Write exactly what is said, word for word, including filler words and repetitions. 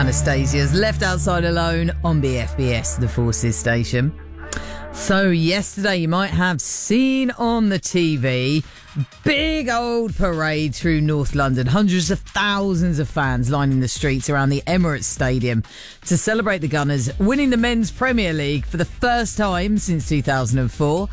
Anastasia's Left Outside Alone on B F B S, the Forces station. So yesterday you might have seen on the T V big old parade through North London. Hundreds of thousands of fans lining the streets around the Emirates Stadium to celebrate the Gunners winning the Men's Premier League for the first time since two thousand four.